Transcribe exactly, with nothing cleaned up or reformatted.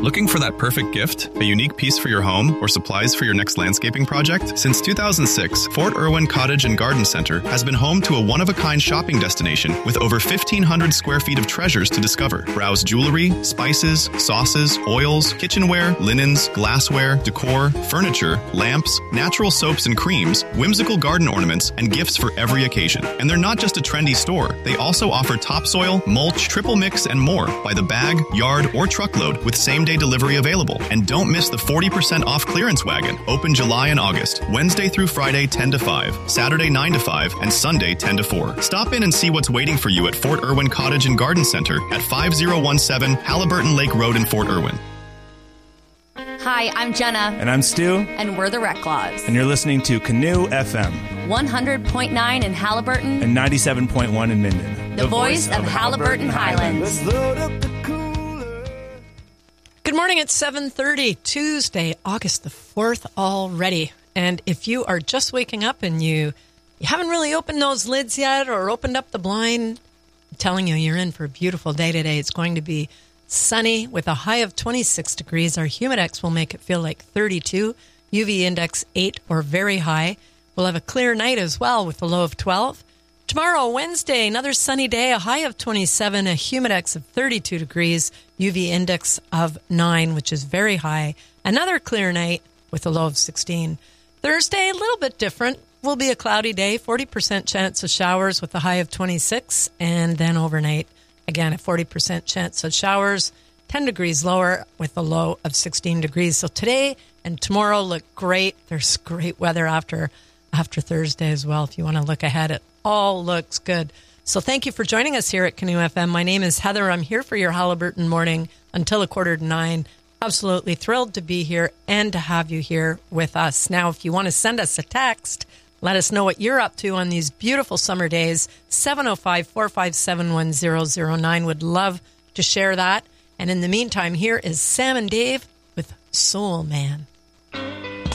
Looking for that perfect gift, a unique piece for your home, or supplies for your next landscaping project? Since two thousand six, Fort Irwin Cottage and Garden Center has been home to a one-of-a-kind shopping destination with over fifteen hundred square feet of treasures to discover. Browse jewelry, spices, sauces, oils, kitchenware, linens, glassware, decor, furniture, lamps, natural soaps and creams, whimsical garden ornaments, and gifts for every occasion. And they're not just a trendy store. They also offer topsoil, mulch, triple mix, and more by the bag, yard, or truckload with same-day delivery available. And don't miss the forty percent off clearance wagon, open July and August, Wednesday through Friday ten to five, Saturday nine to five, and Sunday ten to four. Stop in and see what's waiting for you at Fort Irwin Cottage and Garden Center at five oh one seven Halliburton Lake Road in Fort Irwin. Hi, I'm Jenna. And I'm Stu. And we're the Reclaws. And you're listening to Canoe F M. one hundred point nine in Halliburton. And ninety-seven point one in Minden. The, the voice, voice of, of Halliburton, Halliburton Highlands. Highlands. Good morning, it's seven thirty, Tuesday, August the fourth already. And if you are just waking up and you, you haven't really opened those lids yet or opened up the blind, I'm telling you, you're in for a beautiful day today. It's going to be sunny with a high of twenty-six degrees. Our Humidex will make it feel like thirty-two. U V index eight or very high. We'll have a clear night as well with a low of twelve. Tomorrow, Wednesday, another sunny day, a high of twenty-seven, a Humidex of thirty-two degrees, U V index of nine, which is very high. Another clear night with a low of sixteen. Thursday, a little bit different. Will be a cloudy day, forty percent chance of showers with a high of twenty-six. And then overnight, again, a forty percent chance of showers, ten degrees lower with a low of sixteen degrees. So today and tomorrow look great. There's great weather after after Thursday as well. If you want to look ahead, it all looks good. So thank you for joining us here at Canoe F M. My name is Heather. I'm here for your Halliburton morning until a quarter to nine. Absolutely thrilled to be here and to have you here with us. Now, if you want to send us a text, let us know what you're up to on these beautiful summer days. seven oh five, four five seven, one oh oh nine. Would love to share that. And in the meantime, here is Sam and Dave with Soul Man.